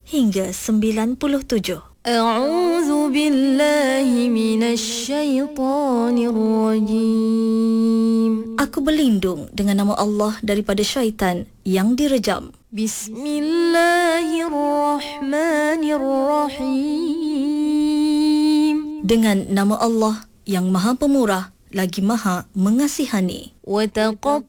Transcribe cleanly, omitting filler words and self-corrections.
hingga 97. A'udzu billahi minasy syaithanir rajim. Aku berlindung dengan nama Allah daripada syaitan yang direjam. Bismillahirrahmanirrahim. Dengan nama Allah yang Maha Pemurah lagi Maha Mengasihani. Wa taqatta'u